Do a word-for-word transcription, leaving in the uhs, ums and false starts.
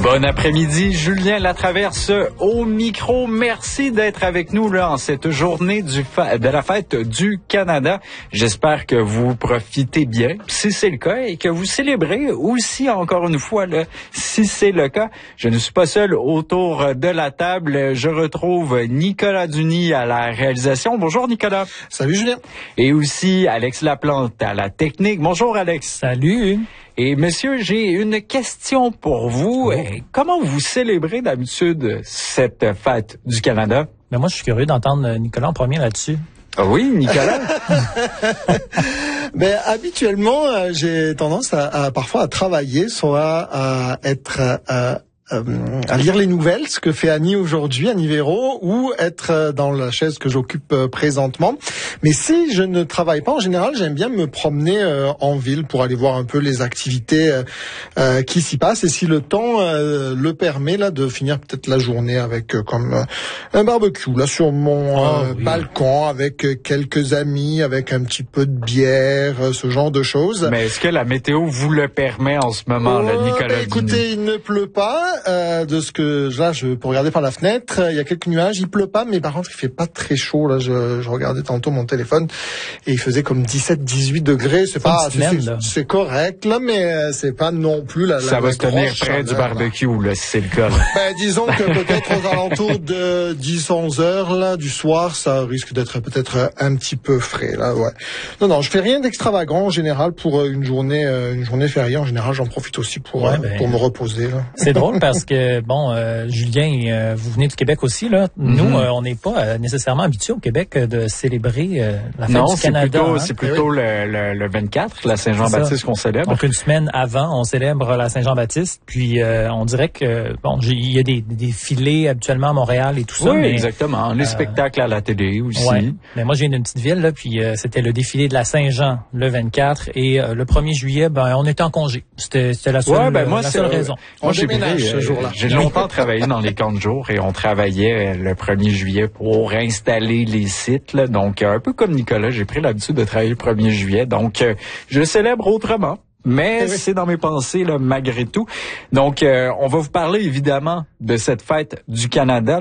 Bon après-midi, Julien Latraverse au micro. Merci d'être avec nous là en cette journée du fa- de la fête du Canada. J'espère que vous profitez bien, si c'est le cas, et que vous célébrez aussi encore une fois là, si c'est le cas. Je ne suis pas seul autour de la table. Je retrouve Nicolas Duny à la réalisation. Bonjour Nicolas. Salut Julien. Et aussi Alex Laplante à la technique. Bonjour Alex. Salut. Et monsieur, j'ai une question pour vous. Oh. Comment vous célébrez d'habitude cette fête du Canada? Ben moi, je suis curieux d'entendre Nicolas en premier là-dessus. Ah oui, Nicolas? Ben habituellement, euh, j'ai tendance à, à parfois à travailler, soit à être à, Euh, à lire les nouvelles, ce que fait Annie aujourd'hui, Annie Véro, ou être dans la chaise que j'occupe euh, présentement. Mais si je ne travaille pas, en général, j'aime bien me promener euh, en ville pour aller voir un peu les activités euh, euh, qui s'y passent. Et si le temps euh, le permet, là, de finir peut-être la journée avec euh, comme euh, un barbecue, là, sur mon euh, oh, oui. balcon, avec euh, quelques amis, avec un petit peu de bière, euh, ce genre de choses. Mais est-ce que la météo vous le permet en ce moment, oh, là, Nicolas? Ben, écoutez, il ne pleut pas. Euh, de ce que là, je peux regarder par la fenêtre, il y a quelques nuages, il pleut pas, mais par contre, il fait pas très chaud. Là, je, je regardais tantôt mon téléphone et il faisait comme dix-sept, dix-huit degrés. C'est pas, c'est, c'est, c'est correct là, mais c'est pas non plus la. Ça la, va la se tenir près chaleur, du barbecue là, si c'est le cas. Là. Ben, disons que peut-être aux alentours de dix, onze heures là du soir, ça risque d'être peut-être un petit peu frais là. Ouais. Non, non, je fais rien d'extravagant en général pour une journée, une journée fériée. En général, j'en profite aussi pour ouais, ben, pour me reposer là. C'est drôle parce que bon, euh, Julien, euh, vous venez du Québec aussi, là. Nous, mm-hmm. euh, on n'est pas euh, nécessairement habitués au Québec euh, de célébrer euh, la fête non, du Canada. Non, hein? c'est plutôt oui. le, le, le vingt-quatre, la Saint-Jean-Baptiste qu'on célèbre. Donc, une semaine avant, on célèbre la Saint-Jean-Baptiste. Puis, euh, on dirait que, bon, il y a des, des défilés habituellement à Montréal et tout ça. Oui, mais, exactement. Les euh, spectacles à la télé aussi. Ouais. Mais moi, j'ai une petite ville, là, puis euh, c'était le défilé de la Saint-Jean le vingt-quatre. Et euh, le premier juillet, ben, on était en congé. C'était, c'était la seule, ouais, ben, moi, la seule raison. On moi, déménage j'ai, ce jour-là. J'ai longtemps travaillé dans les camps de jour et on travaillait le premier juillet pour installer les sites. Là. Donc, un peu comme Nicolas, j'ai pris l'habitude de travailler le premier juillet. Donc, euh, je célèbre autrement. Mais oui. c'est dans mes pensées là, malgré tout. Donc, euh, on va vous parler évidemment de cette fête du Canada.